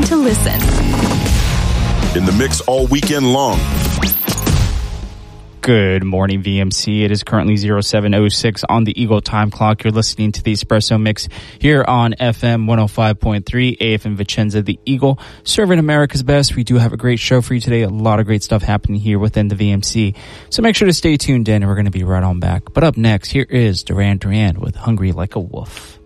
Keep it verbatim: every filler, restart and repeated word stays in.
to listen. In the mix all weekend long. Good morning, V M C. It is currently oh seven oh six on the Eagle time clock. You're listening to the Espresso Mix here on F M one oh five point three, A F M Vicenza, the Eagle, serving America's best. We do have a great show for you today. A lot of great stuff happening here within the V M C. So make sure to stay tuned in, and we're going to be right on back. But up next, here is Duran Duran with Hungry Like a Wolf.